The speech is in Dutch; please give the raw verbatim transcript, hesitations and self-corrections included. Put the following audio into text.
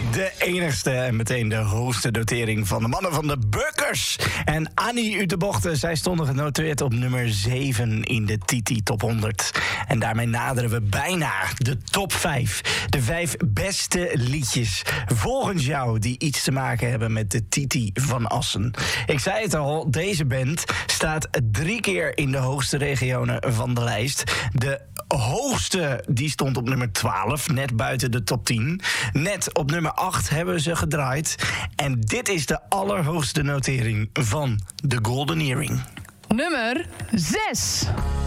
De enigste en meteen de hoogste notering van de mannen van de Bukkers. En Annie uit de Bochten, zij stonden genoteerd op nummer zeven in de Titi Top honderd. En daarmee naderen we bijna de top vijf. De vijf beste liedjes volgens jou die iets te maken hebben met de Titi van Assen. Ik zei het al, deze band staat drie keer in de hoogste regionen van de lijst. De hoogste die stond op nummer twaalf, net buiten de top tien. Net op nummer acht hebben ze gedraaid. En dit is de allerhoogste notering van de Golden Earring. Nummer zes.